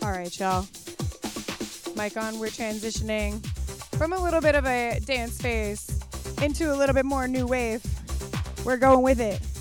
All right, y'all. Mic on. We're transitioning from a little bit of a dance phase into a little bit more new wave. We're going with it.